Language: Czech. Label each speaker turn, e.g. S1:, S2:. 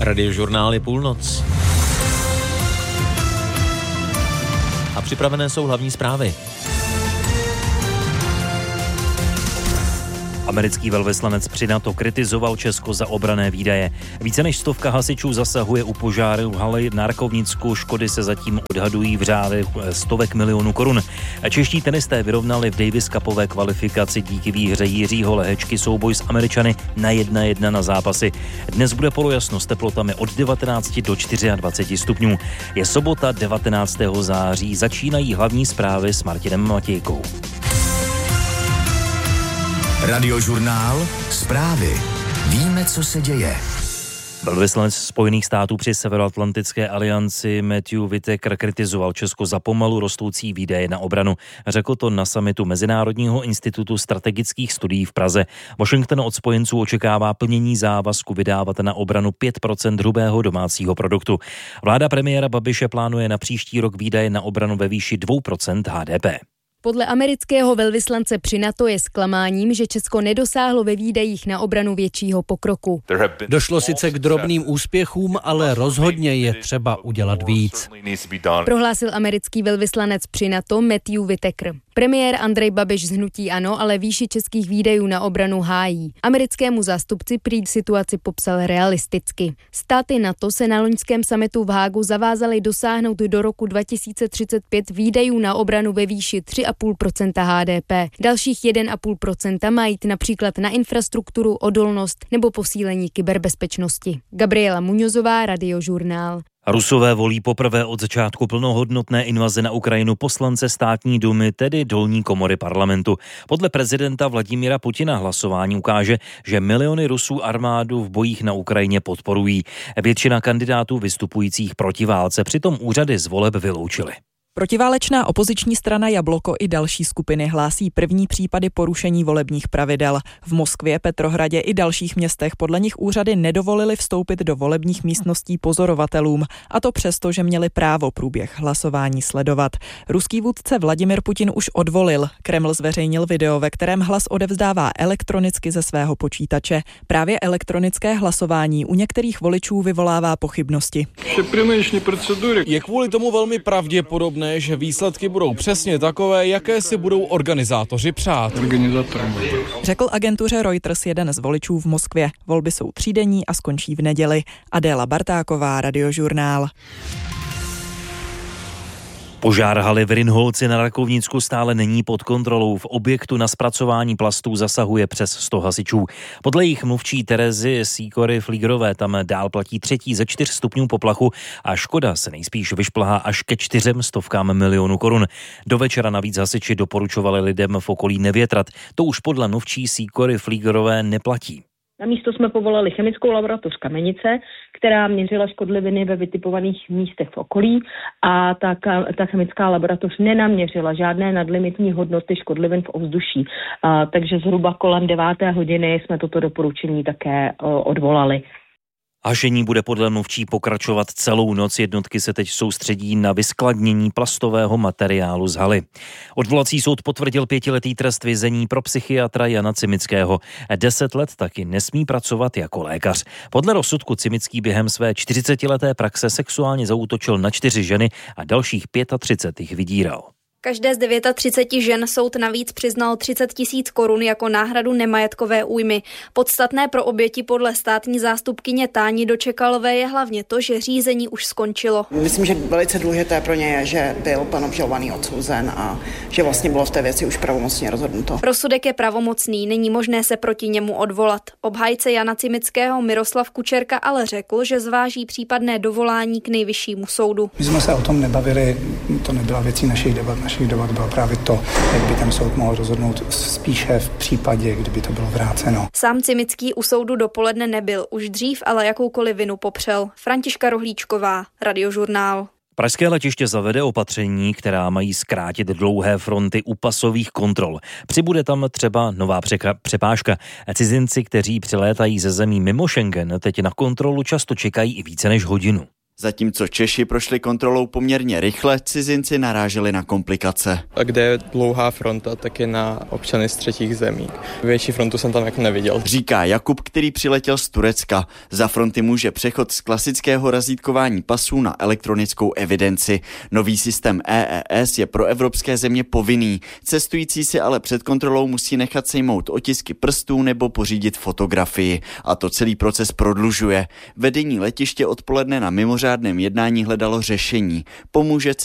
S1: Radiožurnál je půlnoc. A připravené jsou hlavní zprávy.
S2: Americký velvyslanec při NATO kritizoval Česko za obranné výdaje. Více než 100 hasičů zasahuje u požáru v haly na Rakovnicku. Škody se zatím odhadují v řádech stovek milionů korun. Čeští tenisté vyrovnali v Davis Cupové kvalifikaci díky výhře Jiřího Lehečky souboj s Američany na 1:1 na zápasy. Dnes bude polojasno s teplotami od 19 do 24 stupňů. Je sobota 19. září. Začínají hlavní zprávy s Martinem Matějkou.
S3: Radiožurnál, zprávy. Víme, co se děje.
S2: Velvyslanec Spojených států při Severoatlantické alianci Matthew Whitaker kritizoval Česko za pomalu rostoucí výdaje na obranu. Řekl to na summitu Mezinárodního institutu strategických studií v Praze. Washington od spojenců očekává plnění závazku vydávat na obranu 5% hrubého domácího produktu. Vláda premiéra Babiše plánuje na příští rok výdaje na obranu ve výši 2% HDP.
S4: Podle amerického velvyslance při NATO je zklamáním, že Česko nedosáhlo ve výdajích na obranu většího pokroku.
S5: Došlo sice k drobným úspěchům, ale rozhodně je třeba udělat víc.
S4: Prohlásil americký velvyslanec při NATO Matthew Whitaker. Premiér Andrej Babiš z hnutí ANO ale výši českých výdajů na obranu hájí. Americkému zástupci prý situaci popsal realisticky. Státy NATO se na loňském summitu v Hágu zavázaly dosáhnout do roku 2035 výdajů na obranu ve výši 3,5% HDP. Dalších 1,5% má jít například na infrastrukturu, odolnost nebo posílení kyberbezpečnosti. Gabriela Muňozová, Radiožurnál.
S2: Rusové volí poprvé od začátku plnohodnotné invaze na Ukrajinu poslance státní dumy, tedy dolní komory parlamentu. Podle prezidenta Vladimira Putina hlasování ukáže, že miliony Rusů armádu v bojích na Ukrajině podporují. Většina kandidátů vystupujících proti válce přitom úřady z voleb vyloučily.
S6: Protiválečná opoziční strana Jabloko i další skupiny hlásí první případy porušení volebních pravidel. V Moskvě, Petrohradě i dalších městech podle nich úřady nedovolily vstoupit do volebních místností pozorovatelům, a to přesto, že měli právo průběh hlasování sledovat. Ruský vůdce Vladimir Putin už odvolil. Kreml zveřejnil video, ve kterém hlas odevzdává elektronicky ze svého počítače. Právě elektronické hlasování u některých voličů vyvolává pochybnosti.
S7: Je kvůli tomu velmi pravděpodobné, že výsledky budou přesně takové, jaké si budou organizátoři přát.
S6: Řekl agentuře Reuters jeden z voličů v Moskvě. Volby jsou třídenní a skončí v neděli. Adéla Bartáková, Radiožurnál.
S2: Požár haly v Rynholci na Rakovnicku stále není pod kontrolou. V objektu na zpracování plastů zasahuje přes 100 hasičů. Podle jejich mluvčí Terezy Sýkory-Flígrové tam dál platí 3 ze 4 stupňů poplachu a škoda se nejspíš vyšplhá až ke 400 milionů korun. Do večera navíc hasiči doporučovali lidem v okolí nevětrat. To už podle mluvčí Sýkory-Flígrové neplatí.
S8: Na místo jsme povolali chemickou laboratoř Kamenice, která měřila škodliviny ve vytipovaných místech v okolí, a ta chemická laboratoř nenaměřila žádné nadlimitní hodnoty škodlivin v ovzduší. Takže zhruba kolem 9. hodiny jsme toto doporučení také odvolali.
S2: Hašení bude podle mluvčí pokračovat celou noc. Jednotky se teď soustředí na vyskladnění plastového materiálu z haly. Odvolací soud potvrdil 5letý trest vězení pro psychiatra Jana Cimického. 10 let taky nesmí pracovat jako lékař. Podle rozsudku Cimický během své 40leté praxe sexuálně zaútočil na 4 ženy a dalších 35 jich vydíral.
S9: Každé z 39 žen soud navíc přiznal 30 000 korun jako náhradu nemajetkové újmy. Podstatné pro oběti podle státní zástupkyně Táni Dočekalové je hlavně to, že řízení už skončilo.
S10: Myslím, že velice důležité pro ně je, že byl pan obžalovaný odsouzen a že vlastně bylo v té věci už pravomocně rozhodnuto.
S9: Rozsudek je pravomocný, není možné se proti němu odvolat. Obhájce Jana Cimického Miroslav Kučerka ale řekl, že zváží případné dovolání k nejvyššímu soudu.
S11: My jsme se o tom nebavili, to nebyla věcí našich debat bylo právě to, jak by ten soud mohl rozhodnout spíše v případě, kdyby to bylo vráceno.
S9: Sám Cimický u soudu dopoledne nebyl, už dřív ale jakoukoliv vinu popřel. Františka Rohlíčková, Radiožurnál.
S2: Pražské letiště zavede opatření, která mají zkrátit dlouhé fronty u pasových kontrol. Přibude tam třeba nová přepážka. Cizinci, kteří přilétají ze zemí mimo Schengen, teď na kontrolu často čekají i více než hodinu.
S12: Zatímco Češi prošli kontrolou poměrně rychle, cizinci naráželi na komplikace.
S13: A kde je dlouhá fronta, tak je na občany z třetích zemí. Větší frontu jsem tam jako neviděl.
S12: Říká Jakub, který přiletěl z Turecka. Za fronty může přechod z klasického razítkování pasů na elektronickou evidenci. Nový systém EES je pro evropské země povinný. Cestující si ale před kontrolou musí nechat sejmout otisky prstů nebo pořídit fotografii. A to celý proces prodlužuje. Vedení letiště odpoledne na mimořádném jednání hledalo řešení. Pomůže